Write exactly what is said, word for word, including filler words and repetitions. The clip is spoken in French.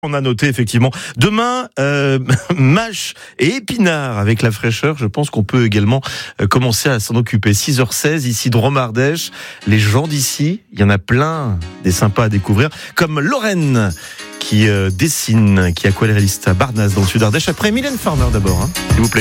On a noté effectivement. Demain, euh, mâche et épinards avec la fraîcheur. Je pense qu'on peut également euh, commencer à s'en occuper. six heures seize, ici Drôme-Ardèche. Les gens d'ici, il y en a plein, des sympas à découvrir. Comme Lorraine, qui euh, dessine, qui est aquarelliste à Barnas dans le sud Ardèche. Après Mylène Farmer d'abord, hein, s'il vous plaît.